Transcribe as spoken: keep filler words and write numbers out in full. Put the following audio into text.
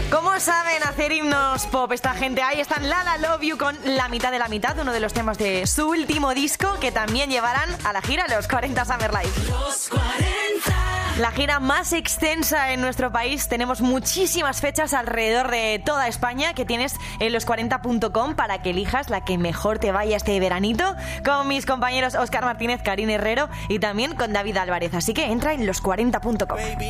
¿Cómo saben hacer himnos pop esta gente? Ahí están La La Love You con La Mitad de la Mitad, uno de los temas de su último disco, que también llevarán a la gira Los cuarenta Summer Live. Los cuarenta. La gira más extensa en nuestro país. Tenemos muchísimas fechas alrededor de toda España que tienes en los cuarenta punto com para que elijas la que mejor te vaya este veranito, con mis compañeros Óscar Martínez, Karine Herrero y también con David Álvarez. Así que entra en los cuarenta punto com.